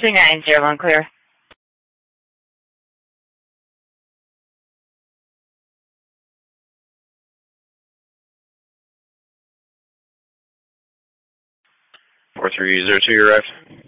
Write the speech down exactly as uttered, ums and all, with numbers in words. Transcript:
three nine zero one, clear. four three zero two, you arrived.